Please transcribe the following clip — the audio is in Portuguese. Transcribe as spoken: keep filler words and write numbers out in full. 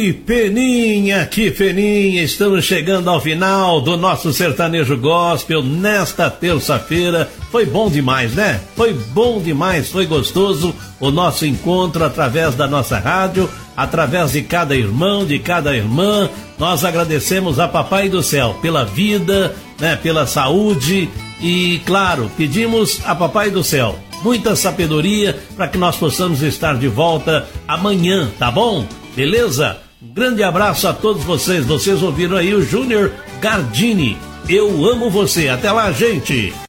Que peninha, que peninha, estamos chegando ao final do nosso sertanejo gospel nesta terça-feira. Foi bom demais, né? Foi bom demais, foi gostoso o nosso encontro através da nossa rádio, através de cada irmão, de cada irmã. Nós agradecemos a Papai do Céu pela vida, né, pela saúde e, claro, pedimos a Papai do Céu muita sabedoria para que nós possamos estar de volta amanhã, tá bom? Beleza? Um grande abraço a todos vocês. Vocês ouviram aí o Júnior Gardini. Eu amo você. Até lá, gente.